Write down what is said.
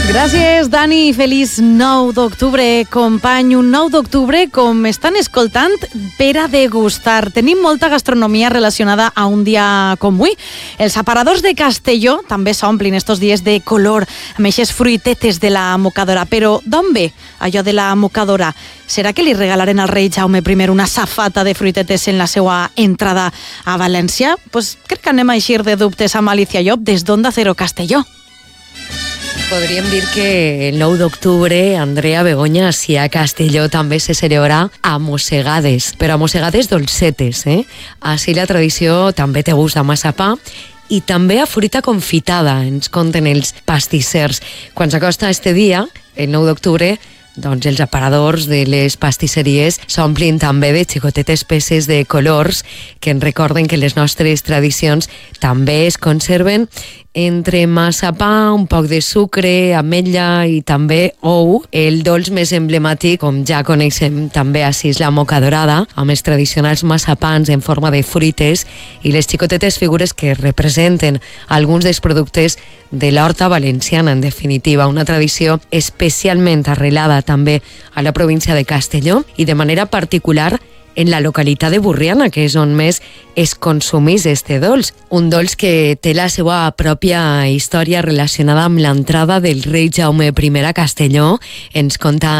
Gràcies, Dani. Feliç 9 d'octubre, company. Un 9 d'octubre, com estan escoltant, per a degustar. Tenim molta gastronomia relacionada a un dia com avui. Els aparadors de Castelló també s'omplin estos dies de color, amb eixes fruitetes de la mocadora. Però d'on ve allò de la mocadora? Serà que li regalaren al rei Jaume I una safata de fruitetes en la seva entrada a València? Pues crec que anem a eixir de dubtes amb Alicia Llop des d'Onda Cero Castelló. Podríem dir que el 9 d'octubre, Andrea Begoña, si a Castelló també se celebra a mossegades, però a mossegades dolcetes, Així la tradició també té gust de massapà i també a fruita confitada, ens conten els pastissers. Quan s'acosta este dia, el 9 d'octubre, doncs els aparadors de les pastisseries s'omplin també de xicotetes peces de colors que ens recorden que les nostres tradicions també es conserven entre massapà, un poc de sucre, ametlla i també ou. El dolç més emblemàtic, com ja coneixem també així, és la moca dorada, amb els tradicionals massapans en forma de fruites i les xicotetes figures que representen alguns dels productes de l'horta valenciana, en definitiva. Una tradició especialment arrelada també a la província de Castelló i de manera particular en la localitat de Burriana, que és on més es consumís este dolç. Un dolç que té la seva pròpia història relacionada amb l'entrada del rei Jaume I a Castelló. Ens conta